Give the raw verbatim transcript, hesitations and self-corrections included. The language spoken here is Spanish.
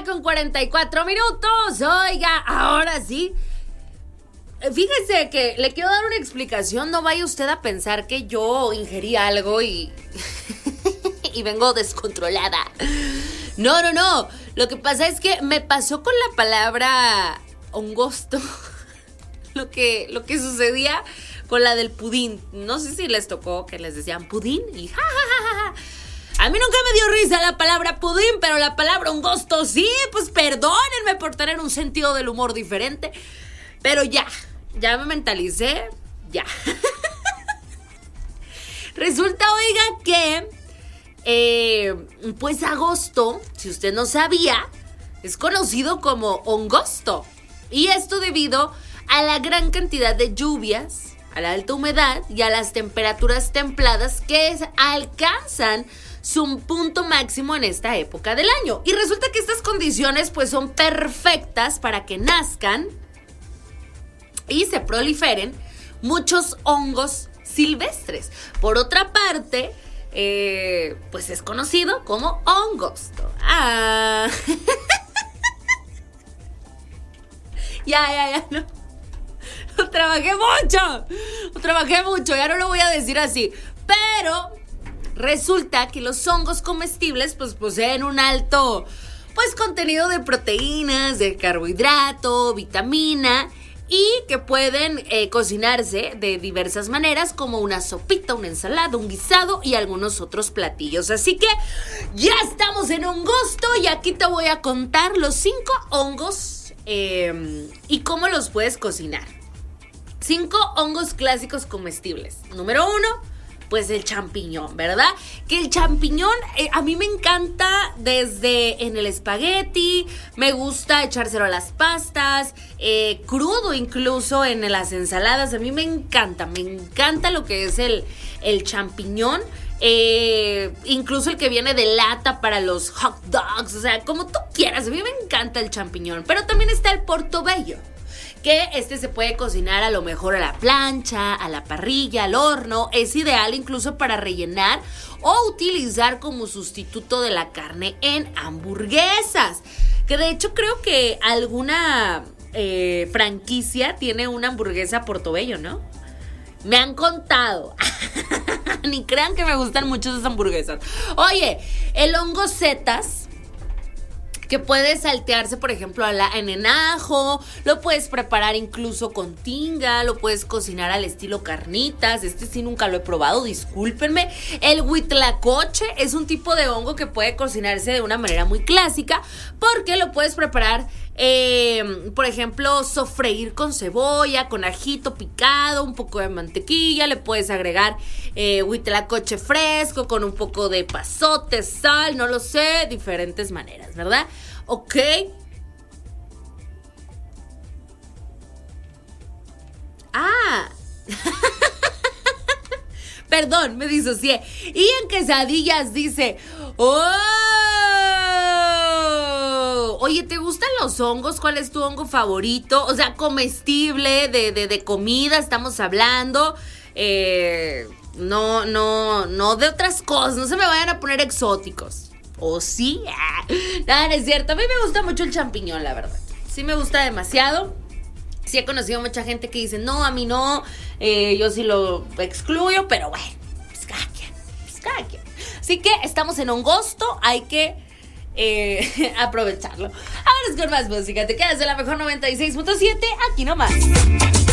con cuarenta y cuatro minutos. Oiga, ahora sí. Fíjese que le quiero dar una explicación. No vaya usted a pensar que yo ingerí algo y... y vengo descontrolada. No, no, no. Lo que pasa es que me pasó con la palabra hongosto. Lo que, lo que sucedía con la del pudín. No sé si les tocó que les decían pudín y ja, ja, ja, ja, ja. A mí nunca me dio risa la palabra pudín, pero la palabra hongosto sí. Pues perdónenme por tener un sentido del humor diferente. Pero ya, ya me mentalicé, ya. Resulta, oiga, que eh, pues agosto, si usted no sabía, es conocido como hongosto. Y esto debido a la gran cantidad de lluvias, a la alta humedad y a las temperaturas templadas que es, alcanzan su punto máximo en esta época del año. Y resulta que estas condiciones pues son perfectas para que nazcan y se proliferen muchos hongos silvestres. Por otra parte, eh, pues es conocido como hongosto. Ah. ya, ya, ya, no. Trabajé mucho, trabajé mucho, ya no lo voy a decir así. Pero resulta que los hongos comestibles pues poseen un alto pues contenido de proteínas, de carbohidrato, vitamina, y que pueden eh, cocinarse de diversas maneras, como una sopita, una ensalada, un guisado y algunos otros platillos. Así que ya estamos en hongosto y aquí te voy a contar los cinco hongos eh, y cómo los puedes cocinar. Cinco hongos clásicos comestibles. Número uno, pues el champiñón, ¿verdad? Que el champiñón eh, a mí me encanta desde en el espagueti, me gusta echárselo a las pastas, eh, crudo incluso en las ensaladas. A mí me encanta, me encanta lo que es el, el champiñón. Eh, incluso el que viene de lata para los hot dogs, o sea, como tú quieras. A mí me encanta el champiñón, pero también está el portobello, que este se puede cocinar a lo mejor a la plancha, a la parrilla, al horno. Es ideal incluso para rellenar o utilizar como sustituto de la carne en hamburguesas. Que de hecho creo que alguna eh, franquicia tiene una hamburguesa portobello, ¿no? Me han contado. Ni crean que me gustan mucho esas hamburguesas. Oye, el hongo setas, que puede saltearse, por ejemplo, a la, en el ajo, lo puedes preparar incluso con tinga, lo puedes cocinar al estilo carnitas. Este sí nunca lo he probado, discúlpenme. El huitlacoche es un tipo de hongo que puede cocinarse de una manera muy clásica, porque lo puedes preparar, eh, por ejemplo, sofreír con cebolla, con ajito picado, un poco de mantequilla, le puedes agregar eh, huitlacoche fresco con un poco de pasote, sal, no lo sé, diferentes maneras, ¿verdad? Ok. Ah. Perdón, me disocié. Y en quesadillas dice, ¡oh! Oye, ¿te gustan los hongos? ¿Cuál es tu hongo favorito? O sea, comestible, de, de, de comida estamos hablando. Eh, no, no, no de otras cosas. No se me vayan a poner exóticos. ¿O sí? Ah, no, no es cierto. A mí me gusta mucho el champiñón, la verdad. Sí me gusta demasiado. Sí he conocido mucha gente que dice, no, a mí no. Eh, yo sí lo excluyo, pero bueno, pues cada quien, pues cada quien. Así que estamos en hongosto, hay que eh, aprovecharlo. Ahora es con más música. Te quedas en la mejor noventa y seis punto siete, aquí nomás.